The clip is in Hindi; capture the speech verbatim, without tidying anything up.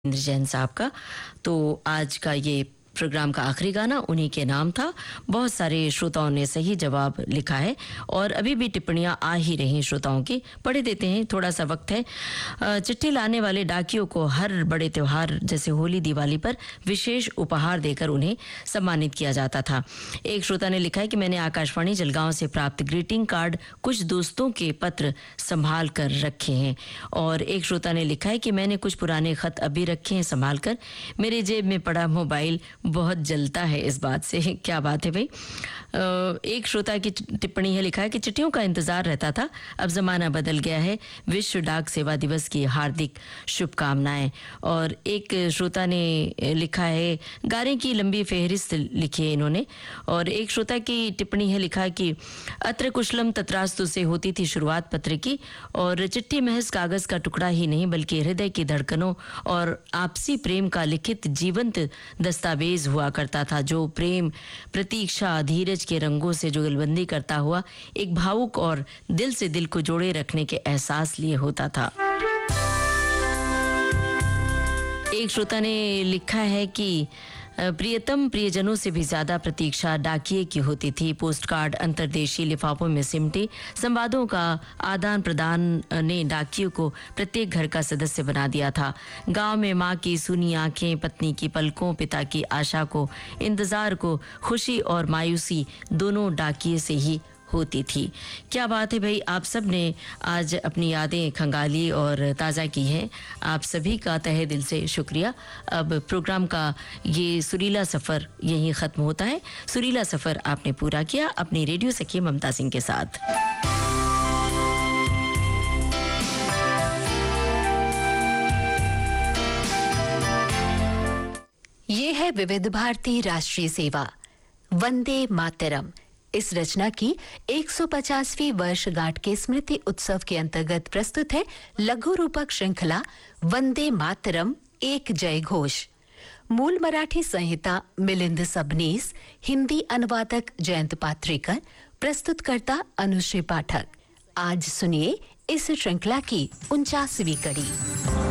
इंद्र जैन साहब का। तो आज का ये प्रोग्राम का आखिरी गाना उन्हीं के नाम था। बहुत सारे श्रोताओं ने सही जवाब लिखा है और अभी भी टिप्पणियां आ ही रही श्रोताओं की। पढ़े देते हैं, थोड़ा सा वक्त है। चिट्ठी लाने वाले डाकियों को हर बड़े त्योहार जैसे होली दिवाली पर विशेष उपहार देकर उन्हें सम्मानित किया जाता था। एक श्रोता ने लिखा है कि मैंने आकाशवाणी जलगांव से प्राप्त ग्रीटिंग कार्ड कुछ दोस्तों के पत्र संभाल कर रखे हैं। और एक श्रोता ने लिखा है कि मैंने कुछ पुराने खत अभी रखे हैं संभाल कर। मेरे जेब में पड़ा मोबाइल बहुत जलता है इस बात से। क्या बात है भाई। एक श्रोता की टिप्पणी है, लिखा है कि चिट्ठियों का इंतजार रहता था, अब जमाना बदल गया है। विश्व डाक सेवा दिवस की हार्दिक शुभकामनाएं। और एक श्रोता ने लिखा है, गारे की लंबी फेहरिस्त लिखी है इन्होंने। और एक श्रोता की टिप्पणी है, लिखा है कि अत्र कुशलम तत्रास्तु से होती थी शुरुआत पत्र की, और चिट्ठी महज कागज का टुकड़ा ही नहीं बल्कि हृदय की धड़कनों और आपसी प्रेम का लिखित जीवंत दस्तावेज हुआ करता था, जो प्रेम, प्रतीक्षा, धीरज के रंगों से जुगलबंदी करता हुआ एक भावुक और दिल से दिल को जोड़े रखने के एहसास लिए होता था। एक श्रोता ने लिखा है कि प्रियतम प्रियजनों से भी ज्यादा प्रतीक्षा डाकिये की होती थी। पोस्ट कार्ड अंतर्देशीय लिफाफों में सिमटे संवादों का आदान प्रदान ने डाकियों को प्रत्येक घर का सदस्य बना दिया था। गांव में माँ की सुनी आंखें, पत्नी की पलकों, पिता की आशा को, इंतजार को, खुशी और मायूसी दोनों डाकिये से ही होती थी। क्या बात है भाई, आप सब ने आज अपनी यादें खंगाली और ताज़ा की हैं। आप सभी का तहे दिल से शुक्रिया। अब प्रोग्राम का ये सुरीला सफ़र यहीं ख़त्म होता है। सुरीला सफ़र आपने पूरा किया अपनी रेडियो सखी ममता सिंह के साथ। ये है विविध भारती राष्ट्रीय सेवा, वंदे मातरम। इस रचना की एक सौ पचासवीं वर्षगांठ के स्मृति उत्सव के अंतर्गत प्रस्तुत है लघु रूपक श्रृंखला वंदे मातरम एक जय घोष। मूल मराठी संहिता मिलिंद सबनीस, हिंदी अनुवादक जयंत पात्रेकर, प्रस्तुतकर्ता अनुश्री पाठक। आज सुनिए इस श्रृंखला की उनचासवीं कड़ी।